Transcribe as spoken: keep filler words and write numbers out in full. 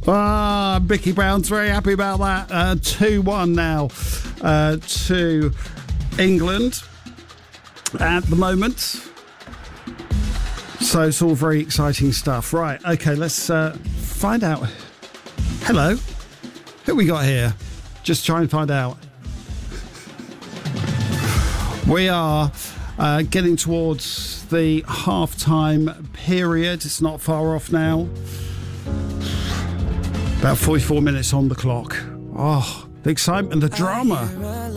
Ah, Mickey Brown's very happy about that. Uh, two one now uh, to England at the moment. So it's all very exciting stuff. Right, okay, let's uh, find out. Hello, who we got here? Just try and find out. We are uh, getting towards the half-time period. It's not far off now. About forty-four minutes on the clock. Oh, the excitement, the drama.